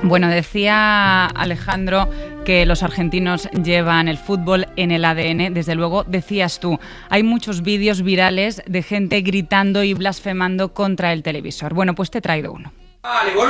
Bueno, decía Alejandro que los argentinos llevan el fútbol en el ADN. Desde luego, decías tú, hay muchos vídeos virales de gente gritando y blasfemando contra el televisor. Bueno, pues te he traído uno.